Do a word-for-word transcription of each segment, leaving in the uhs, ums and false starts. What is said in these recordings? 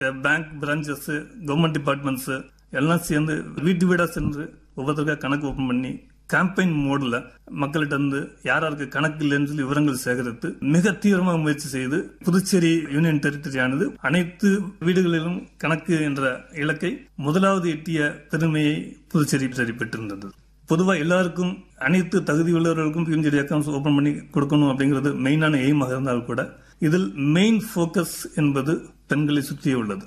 Bank பிரான்சஸ், government departments எல்லாம் சேர்ந்து வீட்டு வீடா சென்று ஒவ்வொருத்தருக்கா கணக்கு ஓபன் பண்ணி கேம்பெயின் மோட்ல மக்கள்கிட்ட இருந்து யார் யாருக்கு கணக்கு இல்லைன்னு சொல்லி விவரங்கள் சேகரித்து மிக தீவிரமாக முயற்சி செய்து புதுச்சேரி யூனியன் டெரிட்டரியானது அனைத்து வீடுகளிலும் கணக்கு என்ற இலக்கை முதலாவது எட்டிய பெருமையை புதுச்சேரி சரி பெற்றிருந்தது. பொதுவா எல்லாருக்கும் அனைத்து தகுதி உள்ளவர்களுக்கும் பிஎம்ஜிடி அக்கௌண்ட்ஸ் ஓபன் பண்ணி கொடுக்கணும் அப்படிங்கிறது மெயினான எய்மாக இருந்தால் கூட இதில் மெயின் போக்கஸ் என்பது பெண்களை சுற்றியே உள்ளது.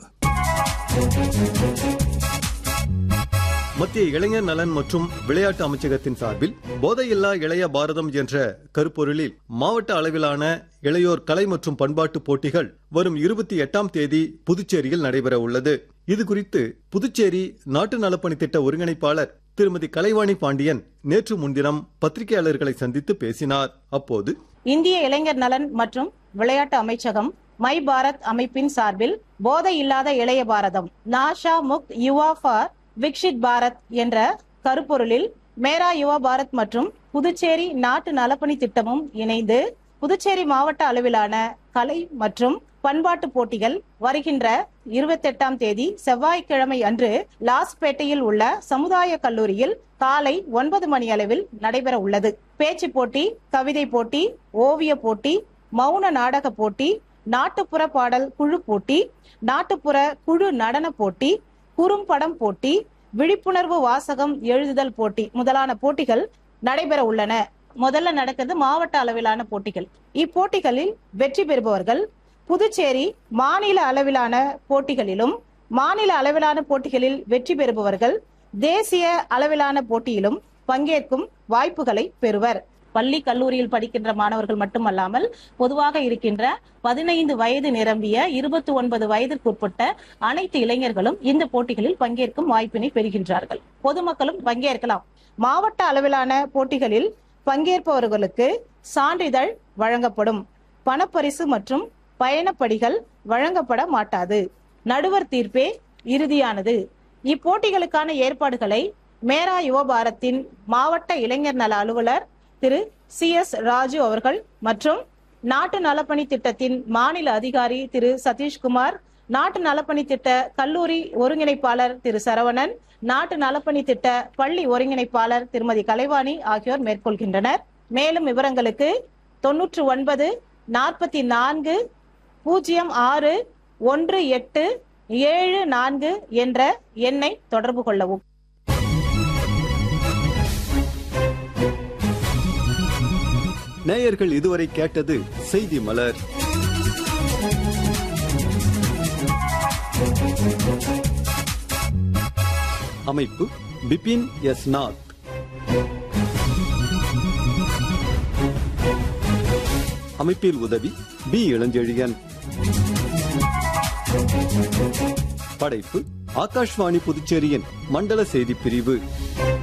மத்திய இளைஞர் நலன் மற்றும் விளையாட்டு அமைச்சகத்தின் சார்பில் போதையில்லா இளைய பாரதம் என்ற கருப்பொருளில் மாவட்ட அளவிலான இளையோர் கலை மற்றும் பண்பாட்டு போட்டிகள் வரும் இருபத்தி எட்டாம் தேதி புதுச்சேரியில் நடைபெற உள்ளது. இதுகுறித்து புதுச்சேரி நாட்டு நலப்பணி திட்ட ஒருங்கிணைப்பாளர் திருமதி கலைவாணி பாண்டியன் நேற்று முன்தினம் பத்திரிகையாளர்களை சந்தித்து பேசினார். அப்போது இந்திய இளைஞர் நலன் மற்றும் விளையாட்டு அமைச்சகம் மை பாரத் அமைப்பின் சார்பில் போதை இல்லாத இளைய பாரதம் நாஷா முக்த் யுவா ஃபார் விக்ஷித் பாரத் என்ற கருப்பொருளில் மேரா யுவா பாரத் மற்றும் புதுச்சேரி நாட்டு நலப்பணி திட்டமும் இணைந்து புதுச்சேரி மாவட்ட அளவிலான கலை மற்றும் பண்பாட்டு போட்டிகள் வருகின்ற இருபத்தி எட்டாம் தேதி செவ்வாய்க்கிழமை அன்று லாஸ்பேட்டையில் உள்ள சமுதாய கல்லூரியில் காலை ஒன்பது மணி அளவில் நடைபெற உள்ளது. பேச்சு போட்டி, கவிதை போட்டி, ஓவிய போட்டி, மௌன நாடக போட்டி, நாட்டுப்புற பாடல் குழு போட்டி, நாட்டுப்புற குழு நடன போட்டி, குறும்படம் போட்டி, விழிப்புணர்வு வாசகம் எழுதுதல் போட்டி முதலான போட்டிகள் நடைபெற உள்ளன. முதல்ல நடக்கிறது மாவட்ட அளவிலான போட்டிகள். இப்போட்டிகளில் வெற்றி பெறுபவர்கள் புதுச்சேரி மாநில அளவிலான போட்டிகளிலும், மாநில அளவிலான போட்டிகளில் வெற்றி பெறுபவர்கள் தேசிய அளவிலான போட்டியிலும் பங்கேற்கும் வாய்ப்புகளை பெறுவர். பள்ளி கல்லூரியில் படிக்கின்ற மாணவர்கள் மட்டுமல்லாமல் பொதுவாக இருக்கின்ற பதினைந்து வயது நிரம்பிய இருபத்தி ஒன்பது வயதிற்குட்பட்ட அனைத்து இளைஞர்களும் இந்த போட்டிகளில் பங்கேற்கும் வாய்ப்பினை பெறுகின்றார்கள். பொதுமக்களும் பங்கேற்கலாம். மாவட்ட அளவிலான போட்டிகளில் பங்கேற்பவர்களுக்கு சான்றிதழ் வழங்கப்படும். பணப்பரிசு மற்றும் பயணப்படிகள் வழங்கப்பட மாட்டாது. நடுவர் தீர்ப்பே இறுதியானது. இப்போட்டிகளுக்கான ஏற்பாடுகளை மேரா யுவ பாரத்தின் மாவட்ட இளைஞர் நல அலுவலர் திரு சி எஸ் ராஜு அவர்கள் மற்றும் நாட்டு நலப்பணி திட்டத்தின் மாநில அதிகாரி திரு சதீஷ்குமார், நாட்டு நலப்பணி திட்ட கல்லூரி ஒருங்கிணைப்பாளர் திரு சரவணன், நாட்டு நலப்பணி திட்ட பள்ளி ஒருங்கிணைப்பாளர் திருமதி கலைவாணி ஆகியோர் மேற்கொள்கின்றனர். மேலும் விவரங்களுக்கு தொன்னூற்று ஒன்பது நாற்பத்தி நான்கு பூஜ்ஜியம் ஆறு ஒன்று எட்டு ஏழு நான்கு என்ற எண்ணை தொடர்பு கொள்ளவும். நேயர்கள் இதுவரை கேட்டது செய்தி மலர். அமைப்பு பிபின் எஸ் நாத். அமைப்பில் உதவி பி இளஞ்செழியன். படைப்பு ஆகாஷ்வாணி புதுச்சேரியின் மண்டல செய்தி பிரிவு.